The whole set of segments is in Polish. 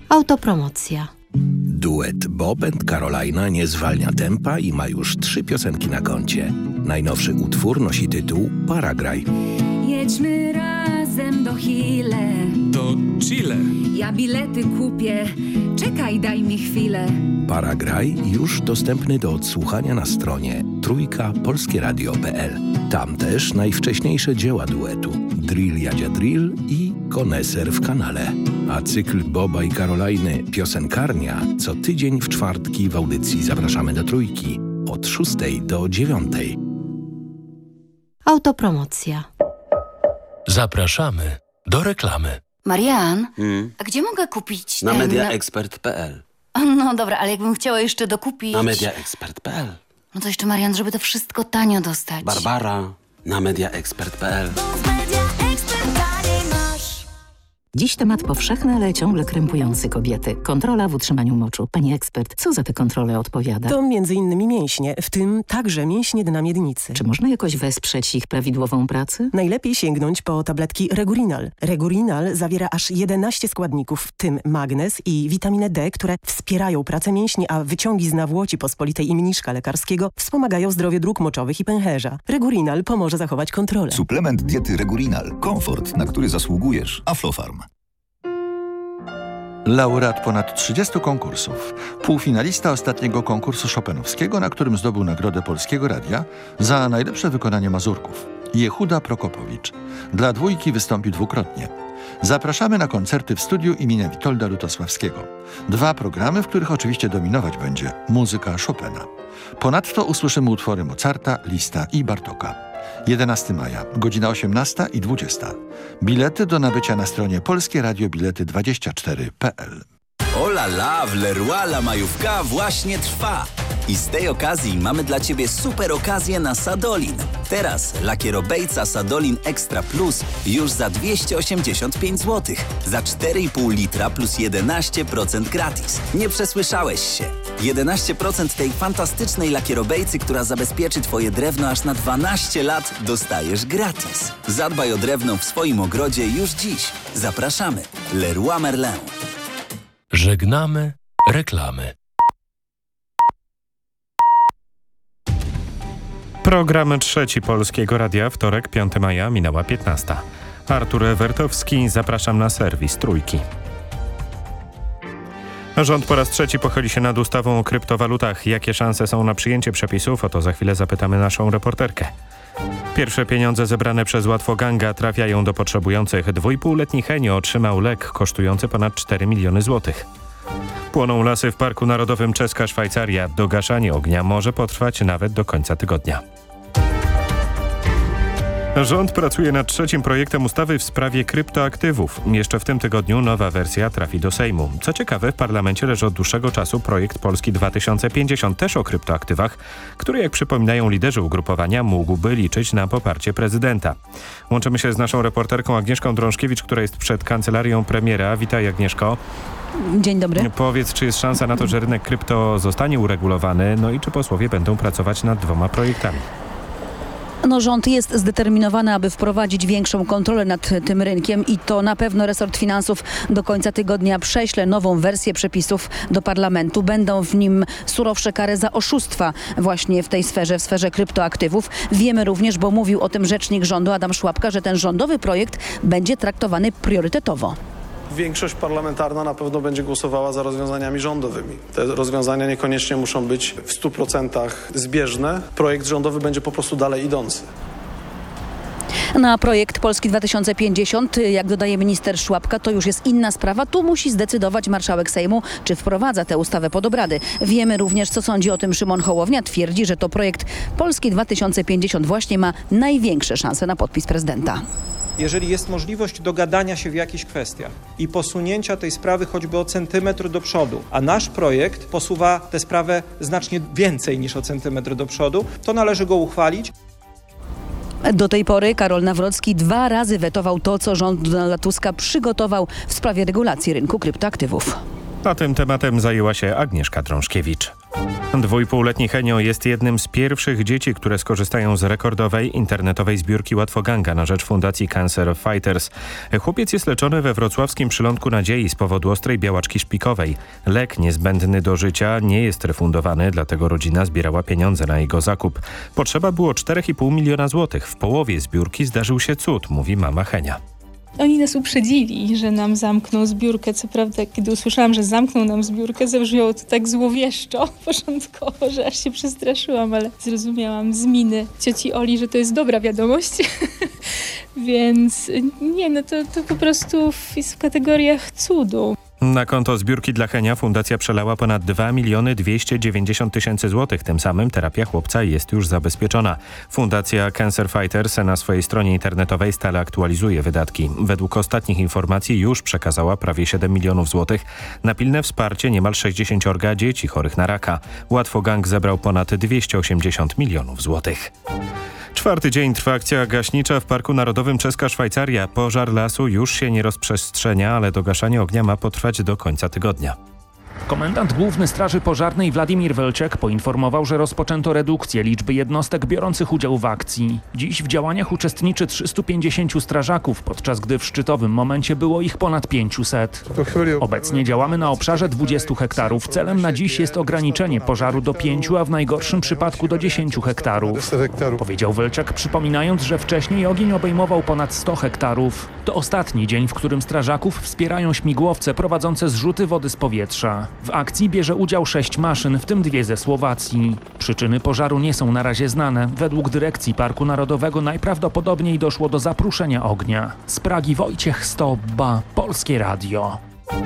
Autopromocja. Duet Bob and Carolina nie zwalnia tempa i ma już 3 piosenki na koncie. Najnowszy utwór nosi tytuł Paragraj. Jedźmy razem do Chile. Do Chile. Ja bilety kupię. Czekaj, daj mi chwilę. Paragraj już dostępny do odsłuchania na stronie trójkapolskieradio.pl. Tam też najwcześniejsze dzieła duetu Drill Jadzia Drill i Koneser w kanale. A cykl Boba i Karoliny Piosenkarnia co tydzień w czwartki w audycji Zapraszamy do Trójki od 6 do 9. Autopromocja. Zapraszamy do reklamy. Marian, a gdzie mogę kupić Na ten... mediaexpert.pl. No dobra, ale jakbym chciała jeszcze dokupić... Na mediaexpert.pl. No to jeszcze, Marian, żeby to wszystko tanio dostać. Barbara, na mediaexpert.pl. Dziś temat powszechny, ale ciągle krępujący kobiety. Kontrola w utrzymaniu moczu. Pani ekspert, co za te kontrole odpowiada? To m.in. mięśnie, w tym także mięśnie dna miednicy. Czy można jakoś wesprzeć ich prawidłową pracę? Najlepiej sięgnąć po tabletki Regurinal. Regurinal zawiera aż 11 składników, w tym magnez i witaminę D, które wspierają pracę mięśni, a wyciągi z nawłoci pospolitej i mniszka lekarskiego wspomagają zdrowie dróg moczowych i pęcherza. Regurinal pomoże zachować kontrolę. Suplement diety Regurinal. Komfort, na który zasługujesz. Aflofarm. Laureat ponad 30 konkursów. Półfinalista ostatniego konkursu chopinowskiego, na którym zdobył Nagrodę Polskiego Radia za najlepsze wykonanie mazurków. Jehuda Prokopowicz. Dla dwójki wystąpi dwukrotnie. Zapraszamy na koncerty w studiu imienia Witolda Lutosławskiego. 2 programy, w których oczywiście dominować będzie muzyka Chopina. Ponadto usłyszymy utwory Mozarta, Lista i Bartoka. 11 maja, godzina 18 i 20. Bilety do nabycia na stronie polskieradiobilety24.pl. Ola la, w Leroy la majówka właśnie trwa. I z tej okazji mamy dla Ciebie super okazję na Sadolin. Teraz lakierobejca Sadolin Extra Plus już za 285 zł. Za 4,5 litra plus 11% gratis. Nie przesłyszałeś się. 11% tej fantastycznej lakierobejcy, która zabezpieczy Twoje drewno aż na 12 lat, dostajesz gratis. Zadbaj o drewno w swoim ogrodzie już dziś. Zapraszamy. Leroy Merlin. Żegnamy reklamy. Program trzeci Polskiego Radia, wtorek, 5 maja, minęła 15. Artur Ewertowski, zapraszam na serwis Trójki. Rząd po raz trzeci pochyli się nad ustawą o kryptowalutach. Jakie szanse są na przyjęcie przepisów? O to za chwilę zapytamy naszą reporterkę. Pierwsze pieniądze zebrane przez Łatwoganga trafiają do potrzebujących. 2,5-letni Henio otrzymał lek kosztujący ponad 4 miliony złotych. Płoną lasy w Parku Narodowym Czeska Szwajcaria. Dogaszanie ognia może potrwać nawet do końca tygodnia. Rząd pracuje nad trzecim projektem ustawy w sprawie kryptoaktywów. Jeszcze w tym tygodniu nowa wersja trafi do Sejmu. Co ciekawe, w parlamencie leży od dłuższego czasu projekt Polski 2050 też o kryptoaktywach, który, jak przypominają liderzy ugrupowania, mógłby liczyć na poparcie prezydenta. Łączymy się z naszą reporterką Agnieszką Drążkiewicz, która jest przed kancelarią premiera. Witaj, Agnieszko. Dzień dobry. Powiedz, czy jest szansa na to, że rynek krypto zostanie uregulowany, no i czy posłowie będą pracować nad 2 projektami? No, rząd jest zdeterminowany, aby wprowadzić większą kontrolę nad tym rynkiem i to na pewno resort finansów do końca tygodnia prześle nową wersję przepisów do parlamentu. Będą w nim surowsze kary za oszustwa właśnie w tej sferze, w sferze kryptoaktywów. Wiemy również, bo mówił o tym rzecznik rządu Adam Szłapka, że ten rządowy projekt będzie traktowany priorytetowo. Większość parlamentarna na pewno będzie głosowała za rozwiązaniami rządowymi. Te rozwiązania niekoniecznie muszą być w 100% zbieżne. Projekt rządowy będzie po prostu dalej idący. Na projekt Polski 2050, jak dodaje minister Szłapka, to już jest inna sprawa. Tu musi zdecydować marszałek Sejmu, czy wprowadza tę ustawę pod obrady. Wiemy również, co sądzi o tym Szymon Hołownia. Twierdzi, że to projekt Polski 2050 właśnie ma największe szanse na podpis prezydenta. Jeżeli jest możliwość dogadania się w jakichś kwestiach i posunięcia tej sprawy choćby o centymetr do przodu, a nasz projekt posuwa tę sprawę znacznie więcej niż o centymetr do przodu, to należy go uchwalić. Do tej pory Karol Nawrocki 2 razy wetował to, co rząd Donalda Tuska przygotował w sprawie regulacji rynku kryptoaktywów. A tym tematem zajęła się Agnieszka Drążkiewicz. Dwójpółletni Henio jest jednym z pierwszych dzieci, które skorzystają z rekordowej internetowej zbiórki Łatwoganga na rzecz Fundacji Cancer Fighters. Chłopiec jest leczony we wrocławskim Przylądku Nadziei z powodu ostrej białaczki szpikowej. Lek niezbędny do życia nie jest refundowany, dlatego rodzina zbierała pieniądze na jego zakup. Potrzeba było 4,5 miliona złotych. W połowie zbiórki zdarzył się cud, mówi mama Henia. Oni nas uprzedzili, że nam zamkną zbiórkę. Co prawda, kiedy usłyszałam, że zamkną nam zbiórkę, zabrzmiało to tak złowieszczo początkowo, że aż się przestraszyłam, ale zrozumiałam z miny cioci Oli, że to jest dobra wiadomość. Więc nie, no to po prostu jest w kategoriach cudu. Na konto zbiórki dla Henia fundacja przelała ponad 2 290 000 złotych. Tym samym terapia chłopca jest już zabezpieczona. Fundacja Cancer Fighters na swojej stronie internetowej stale aktualizuje wydatki. Według ostatnich informacji już przekazała prawie 7 milionów złotych na pilne wsparcie niemal 60 dzieci chorych na raka. Łatwogang zebrał ponad 280 milionów złotych. 4. dzień trwa akcja gaśnicza w Parku Narodowym Czeska Szwajcaria. Pożar lasu już się nie rozprzestrzenia, ale dogaszanie ognia ma potrwać do końca tygodnia. Komendant Główny Straży Pożarnej Władimir Welczek poinformował, że rozpoczęto redukcję liczby jednostek biorących udział w akcji. Dziś w działaniach uczestniczy 350 strażaków, podczas gdy w szczytowym momencie było ich ponad 500. Obecnie działamy na obszarze 20 hektarów. Celem na dziś jest ograniczenie pożaru do 5, a w najgorszym przypadku do 10 hektarów. Powiedział Welczek, przypominając, że wcześniej ogień obejmował ponad 100 hektarów. To ostatni dzień, w którym strażaków wspierają śmigłowce prowadzące zrzuty wody z powietrza. W akcji bierze udział 6 maszyn, w tym 2 ze Słowacji. Przyczyny pożaru nie są na razie znane. Według dyrekcji Parku Narodowego najprawdopodobniej doszło do zapruszenia ognia. Z Pragi Wojciech Stobba, Polskie Radio.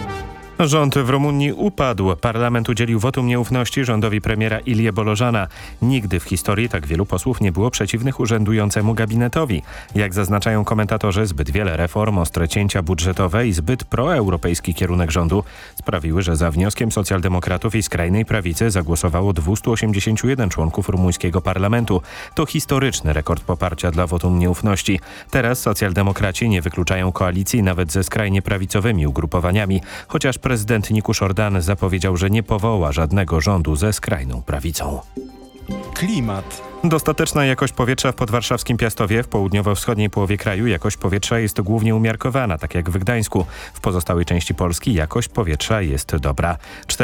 Rząd w Rumunii upadł. Parlament udzielił wotum nieufności rządowi premiera Ilie Bolożana. Nigdy w historii tak wielu posłów nie było przeciwnych urzędującemu gabinetowi. Jak zaznaczają komentatorzy, zbyt wiele reform, ostre cięcia budżetowe i zbyt proeuropejski kierunek rządu sprawiły, że za wnioskiem socjaldemokratów i skrajnej prawicy zagłosowało 281 członków rumuńskiego parlamentu. To historyczny rekord poparcia dla wotum nieufności. Teraz socjaldemokraci nie wykluczają koalicji nawet ze skrajnie prawicowymi ugrupowaniami, chociaż prezydent Nikusz Ordan zapowiedział, że nie powoła żadnego rządu ze skrajną prawicą. Klimat. Dostateczna jakość powietrza w podwarszawskim Piastowie. W południowo-wschodniej połowie kraju jakość powietrza jest głównie umiarkowana, tak jak w Gdańsku. W pozostałej części Polski jakość powietrza jest dobra.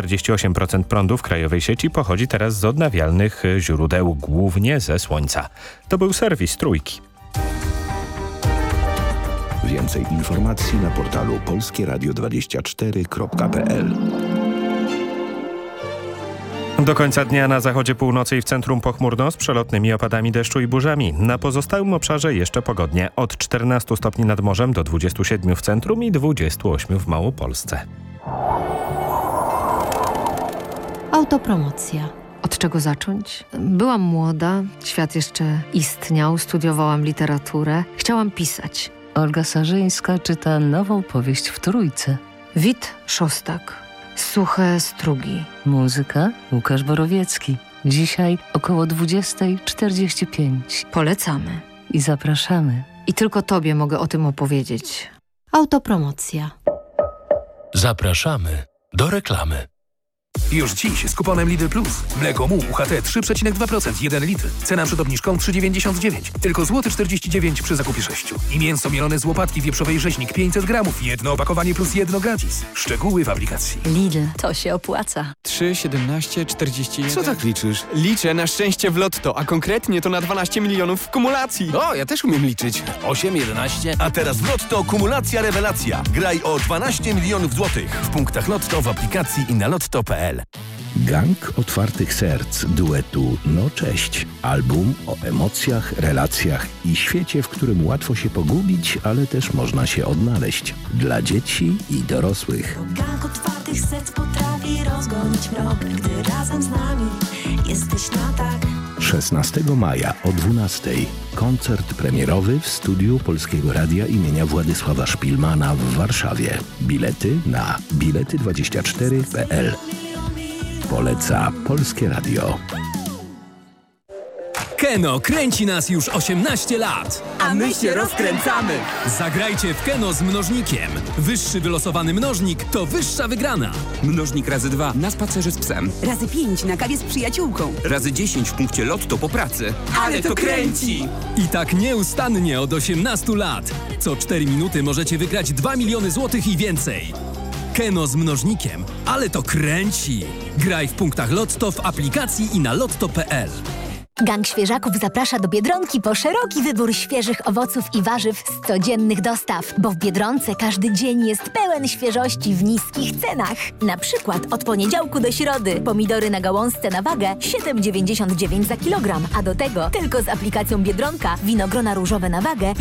48% prądu w krajowej sieci pochodzi teraz z odnawialnych źródeł, głównie ze słońca. To był serwis Trójki. Więcej informacji na portalu polskieradio24.pl. Do końca dnia na zachodzie północy i w centrum pochmurno z przelotnymi opadami deszczu i burzami. Na pozostałym obszarze jeszcze pogodnie. Od 14 stopni nad morzem do 27 w centrum i 28 w Małopolsce. Autopromocja. Od czego zacząć? Byłam młoda, świat jeszcze istniał, studiowałam literaturę, chciałam pisać. Olga Sarzyńska czyta nową powieść w Trójce. Wit Szostak. Suche strugi. Muzyka Łukasz Borowiecki. Dzisiaj około 20:45. Polecamy. I zapraszamy. I tylko tobie mogę o tym opowiedzieć. Autopromocja. Zapraszamy do reklamy. Już dziś z kuponem Lidl Plus. Mleko Mu UHT 3,2%, 1 litr. Cena przed obniżką 3,99. Tylko złoty 49 przy zakupie 6. I mięso mielone z łopatki wieprzowej rzeźnik 500 gramów. Jedno opakowanie plus jedno gratis. Szczegóły w aplikacji. Lidl, to się opłaca. 3,17,41. Co tak liczysz? Liczę na szczęście w lotto, a konkretnie to na 12 milionów w kumulacji. O, ja też umiem liczyć. 8, 11. A teraz w lotto kumulacja rewelacja. Graj o 12 milionów złotych. W punktach lotto, w aplikacji i na lotto.pl. Gang otwartych serc duetu No Cześć. Album o emocjach, relacjach i świecie, w którym łatwo się pogubić, ale też można się odnaleźć. Dla dzieci i dorosłych. Gang otwartych serc potrafi rozgonić mrok, gdy razem z nami jesteś na tak. 16 maja o 12:00 koncert premierowy w studiu Polskiego Radia imienia Władysława Szpilmana w Warszawie. Bilety na bilety24.pl. Poleca Polskie Radio. Keno kręci nas już 18 lat. A my się rozkręcamy. Zagrajcie w Keno z mnożnikiem. Wyższy wylosowany mnożnik to wyższa wygrana. Mnożnik razy 2 na spacerze z psem. Razy 5 na kawie z przyjaciółką. Razy 10 w punkcie Lotto po pracy. Ale to kręci! I tak nieustannie od 18 lat. Co 4 minuty możecie wygrać 2 miliony złotych i więcej. Keno z mnożnikiem. Ale to kręci. Graj w punktach Lotto w aplikacji i na lotto.pl. Gang Świeżaków zaprasza do Biedronki po szeroki wybór świeżych owoców i warzyw z codziennych dostaw, bo w Biedronce każdy dzień jest pełen świeżości w niskich cenach. Na przykład od poniedziałku do środy pomidory na gałązce na wagę 7,99 za kilogram, a do tego tylko z aplikacją Biedronka winogrona różowe na wagę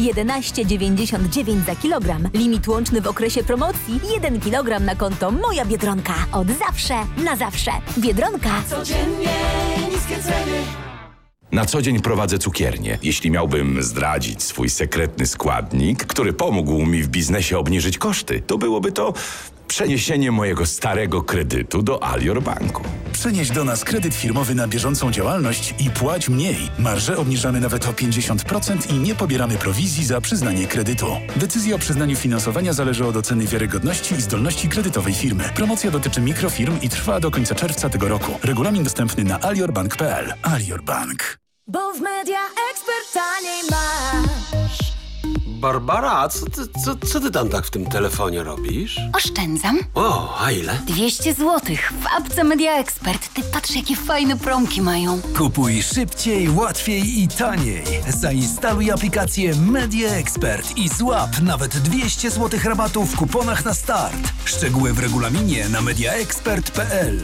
11,99 za kilogram. Limit łączny w okresie promocji 1 kilogram na konto Moja Biedronka. Od zawsze na zawsze. Biedronka. Codziennie niskie ceny. Na co dzień prowadzę cukiernię. Jeśli miałbym zdradzić swój sekretny składnik, który pomógł mi w biznesie obniżyć koszty, to byłoby to przeniesienie mojego starego kredytu do Alior Banku. Przenieś do nas kredyt firmowy na bieżącą działalność i płać mniej. Marże obniżamy nawet o 50% i nie pobieramy prowizji za przyznanie kredytu. Decyzja o przyznaniu finansowania zależy od oceny wiarygodności i zdolności kredytowej firmy. Promocja dotyczy mikrofirm i trwa do końca czerwca tego roku. Regulamin dostępny na aliorbank.pl. Alior Bank. Bo w Media Expert taniej masz. Barbara, co ty tam tak w tym telefonie robisz? Oszczędzam. O, a ile? 200 zł w apce Media Expert. Ty patrz, jakie fajne promki mają. Kupuj szybciej, łatwiej i taniej. Zainstaluj aplikację Media Expert i złap nawet 200 zł rabatu w kuponach na start. Szczegóły w regulaminie na mediaexpert.pl.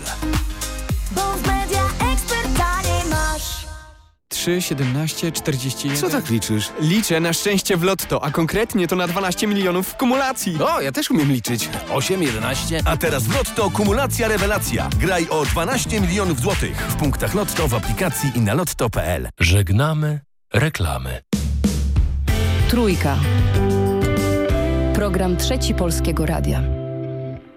Bo w Media Expert taniej masz. 3, 17, 41... Co tak liczysz? Liczę na szczęście w Lotto, a konkretnie to na 12 milionów w kumulacji. O, ja też umiem liczyć. 8, 11... A teraz w Lotto kumulacja rewelacja. Graj o 12 milionów złotych. W punktach Lotto, w aplikacji i na lotto.pl. Żegnamy reklamy. Trójka. Program Trzeci Polskiego Radia.